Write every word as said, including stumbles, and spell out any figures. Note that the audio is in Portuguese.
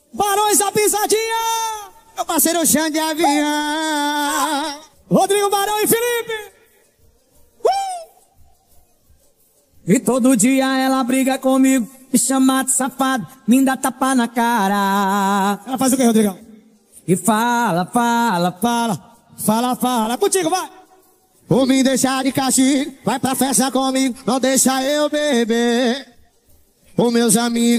Barões da Pisadinha. Meu parceiro Xande Avião. Rodrigo Barão e Felipe. E todo dia ela briga comigo, me chama de safado, me dá tapa na cara. Ela faz o que, Rodrigão? E fala, fala, Fala, fala, fala. Contigo, vai. Por me deixar de castigo, vai pra festa comigo, não deixa eu beber. Os meus amigos